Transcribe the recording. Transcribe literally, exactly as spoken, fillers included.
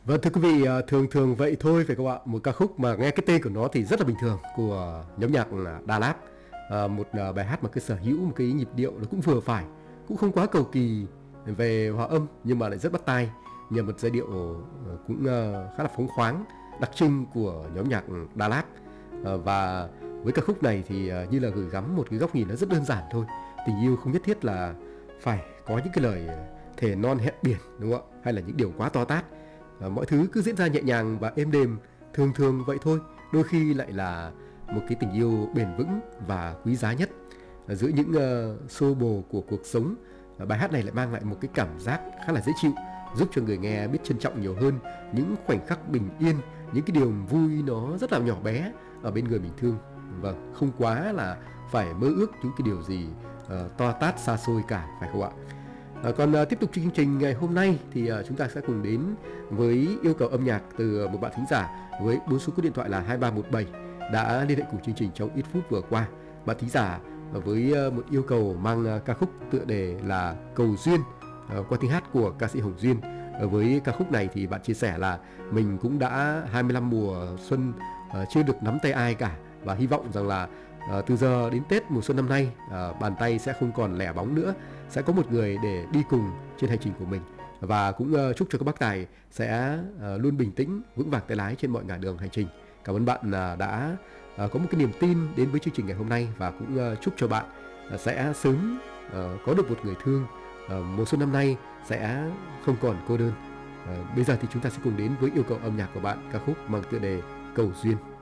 Vâng, thưa quý vị, à, thường thường vậy thôi phải không ạ? Một ca khúc mà nghe cái tên của nó thì rất là bình thường của nhóm nhạc à, Đà Lạt. À, một à, bài hát mà cái sở hữu một cái nhịp điệu nó cũng vừa phải, cũng không quá cầu kỳ về hòa âm nhưng mà lại rất bắt tai, nhờ một giai điệu à, cũng à, khá là phóng khoáng, đặc trưng của nhóm nhạc Đà Lạt. À, và với ca khúc này thì à, như là gửi gắm một cái góc nhìn nó rất đơn giản thôi. Tình yêu không nhất thiết là phải có những cái lời thề non hẹn biển, đúng không ạ? Hay là những điều quá to tát. À, mọi thứ cứ diễn ra nhẹ nhàng và êm đềm, thường thường vậy thôi, đôi khi lại là một cái tình yêu bền vững và quý giá nhất. À, giữa những uh, xô bồ của cuộc sống, à, bài hát này lại mang lại một cái cảm giác khá là dễ chịu, giúp cho người nghe biết trân trọng nhiều hơn những khoảnh khắc bình yên, những cái điều vui nó rất là nhỏ bé ở bên người mình thương. Vâng, không quá là phải mơ ước những cái điều gì uh, to tát xa xôi cả, phải không ạ? À, còn à, tiếp tục chương trình ngày hôm nay thì à, chúng ta sẽ cùng đến với yêu cầu âm nhạc từ một bạn thính giả với bốn số cú điện thoại là hai ba một bảy đã liên hệ cùng chương trình trong ít phút vừa qua. Bạn thính giả à, với à, một yêu cầu mang à, ca khúc tựa đề là Cầu Duyên, à, qua tiếng hát của ca sĩ Hồng Duyên. À, với ca khúc này thì bạn chia sẻ là mình cũng đã hai mươi lăm mùa xuân à, chưa được nắm tay ai cả, và hy vọng rằng là à, từ giờ đến Tết mùa xuân năm nay, à, bàn tay sẽ không còn lẻ bóng nữa, sẽ có một người để đi cùng trên hành trình của mình. Và cũng uh, chúc cho các bác tài sẽ uh, luôn bình tĩnh, vững vàng tay lái trên mọi ngả đường hành trình. Cảm ơn bạn uh, đã uh, có một cái niềm tin đến với chương trình ngày hôm nay, và cũng uh, chúc cho bạn uh, sẽ sớm uh, có được một người thương. Uh, mùa xuân năm nay sẽ không còn cô đơn. Uh, bây giờ thì chúng ta sẽ cùng đến với yêu cầu âm nhạc của bạn, ca khúc mang tựa đề Cầu Duyên.